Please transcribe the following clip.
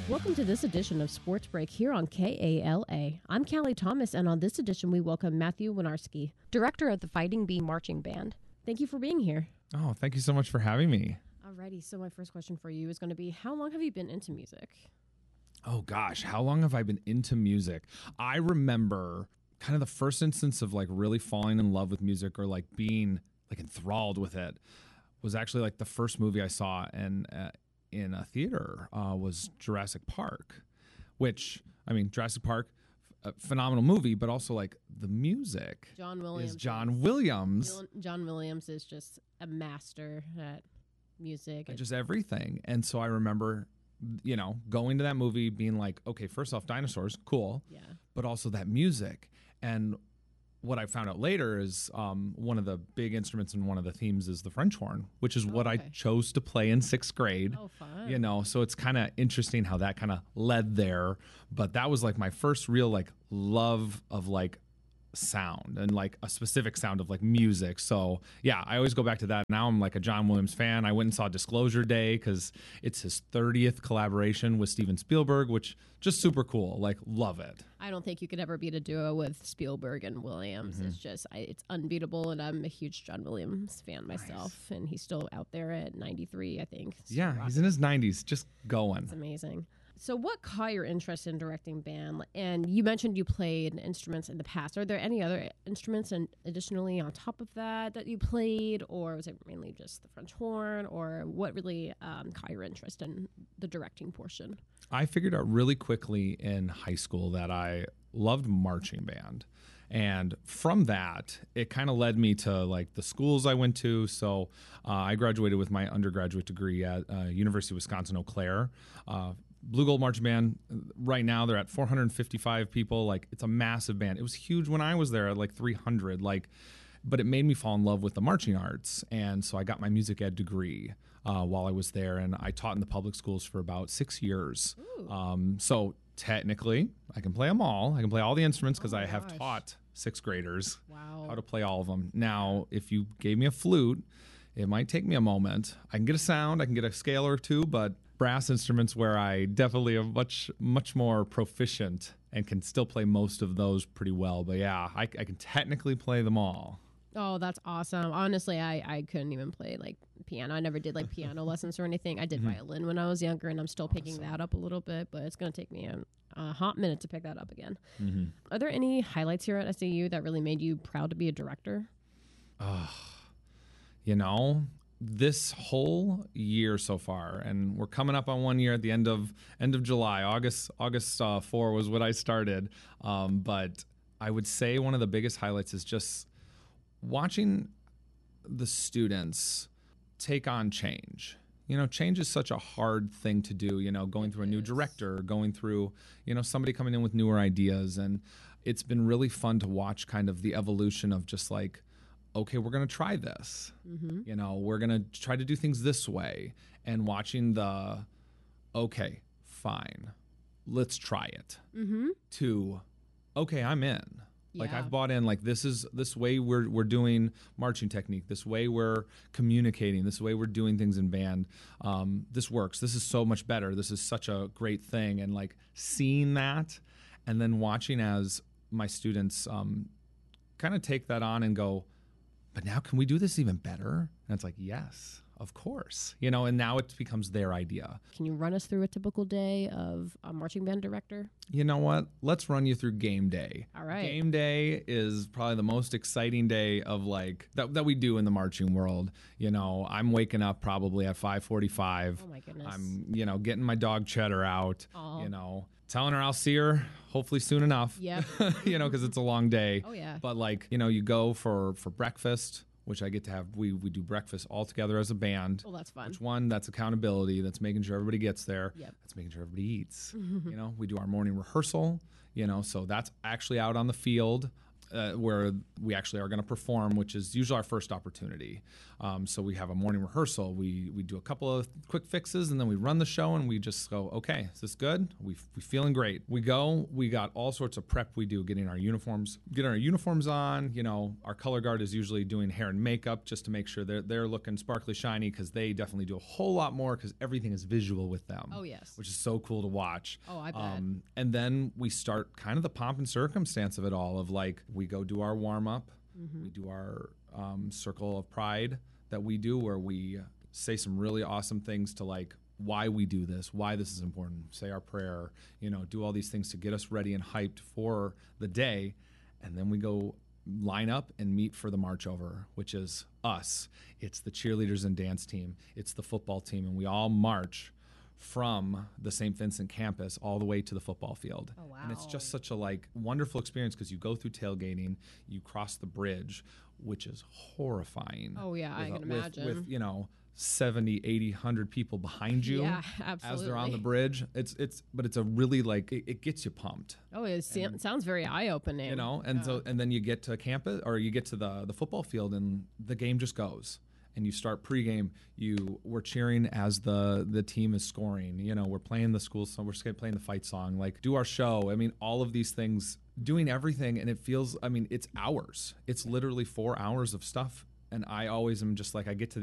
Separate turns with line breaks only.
Welcome to this edition of Sports Break here on KALA. I'm Callie Thomas, and on this edition, we welcome Matthew Winarski, director of the Fighting Bee Marching Band. Thank you for being here.
Oh, thank you so much for having me.
Alrighty, so my first question for you is going to be, how long have you been into music?
Oh gosh, how long have I been into music? I remember kind of the first instance of like really falling in love with music or like being like enthralled with it was actually like the first movie I saw in a theater was Jurassic Park, which, I mean, Jurassic Park, a phenomenal movie, but also like the music
John Williams.
is John Williams.
John Williams is just a master at music.
And just everything. And so I remember, you know, going to that movie being like, okay, first off, dinosaurs, cool.
Yeah.
But also that music. And what I found out later is one of the big instruments in one of the themes is the French horn, which is what I chose to play in sixth grade.
Oh, fun.
You know, so it's kind of interesting how that kind of led there. But that was like my first real like love of like sound and like a specific sound of like music. So yeah, I always go back to that. Now I'm like a John Williams fan. I went and saw Disclosure Day because it's his 30th collaboration with Steven Spielberg, which just super cool. Like, love it.
I don't think you could ever beat a duo with Spielberg and Williams. It's just, it's unbeatable, and I'm a huge John Williams fan myself, and he's still out there at 93, I think.
Yeah, he's in his 90s, just going.
It's amazing. So what caught your interest in directing band? And you mentioned you played instruments in the past. Are there any other instruments and additionally on top of that you played, or was it mainly just the French horn, or what really caught your interest in the directing portion?
I figured out really quickly in high school that I loved marching band. And from that, it kind of led me to like the schools I went to. So I graduated with my undergraduate degree at University of Wisconsin-Eau Claire. Blue Gold Marching Band, right now they're at 455 people. Like, it's a massive band. It was huge when I was there at like 300. But it made me fall in love with the marching arts. And so I got my music ed degree while I was there. And I taught in the public schools for about 6 years. So technically, I can play them all. I can play all the instruments because I have taught sixth graders how to play all of them. Now, if you gave me a flute, it might take me a moment. I can get a sound, I can get a scale or two, but brass instruments where I definitely am much more proficient and can still play most of those pretty well. But yeah, I can technically play them all.
Oh, that's awesome. Honestly, I couldn't even play like piano. I never did like piano lessons or anything. I did violin when I was younger, and I'm still picking that up a little bit, but it's going to take me a hot minute to pick that up again. Are there any highlights here at SAU that really made you proud to be a director?
You know, this whole year so far, and we're coming up on 1 year at the end of July. August 4 was what I started. But I would say one of the biggest highlights is just watching the students take on change. You know, change is such a hard thing to do, you know, going through a new director, going through, you know, somebody coming in with newer ideas. And it's been really fun to watch kind of the evolution of just like, okay, we're going to try this. You know, we're going to try to do things this way. And watching the, okay, fine, let's try it. To, okay, I'm in. Like, I've bought in, like, this way we're doing marching technique, this way we're communicating, this way we're doing things in band. This works. This is so much better. This is such a great thing. And like seeing that and then watching as my students kind of take that on and go, but now can we do this even better? And it's like, yes, of course. You know, and now it becomes their idea.
Can you run us through a typical day of a marching band director?
You know what? Let's run you through game day.
All right.
Game day is probably the most exciting day of like that we do in the marching world. You know, I'm waking up probably at 5:45.
Oh my goodness.
I'm, you know, getting my dog Cheddar out,
Aww.
you know, telling her I'll see her hopefully soon enough.
Yep.
You know, because it's a long day.
Oh yeah.
But like, you know, you go for breakfast, which I get to have. We do breakfast all together as a band.
Oh, that's fun.
Which one? That's accountability. That's making sure everybody gets there.
Yep.
That's making sure everybody eats. You know, we do our morning rehearsal, you know, so that's actually out on the field. where we actually are going to perform, which is usually our first opportunity. So we have a morning rehearsal. We do a couple of quick fixes, and then we run the show, and we just go, okay, is this good? We feeling great. We go. We got all sorts of prep we do, getting our uniforms on. You know, our color guard is usually doing hair and makeup just to make sure they're looking sparkly, shiny, because they definitely do a whole lot more because everything is visual with them.
Oh, yes.
Which is so cool to watch.
Oh, I bet.
And then we start kind of the pomp and circumstance of it all, of like, we go do our warm-up. We do our circle of pride that we do, where we say some really awesome things to like why we do this, why this is important, say our prayer, you know, do all these things to get us ready and hyped for the day. And then we go line up and meet for the march over, which is us. It's the cheerleaders and dance team. It's the football team. And we all march from the St. Vincent campus all the way to the football field.
Oh, wow.
And it's just such a like wonderful experience because you go through tailgating, you cross the bridge, which is horrifying.
Oh, yeah, I can imagine.
With, you know, 70, 80, 100 people behind you.
Yeah, absolutely.
As they're on the bridge. But it's a really like, it gets you pumped.
Oh, it sounds very eye-opening.
You know, and and then you get to campus, or you get to the football field, and the game just goes. And you start pregame, we're cheering as the team is scoring. You know, we're playing the school song, we're playing the fight song, like do our show. I mean, all of these things, doing everything, and it feels, I mean, it's hours. It's literally 4 hours of stuff. And I always am just like, I get to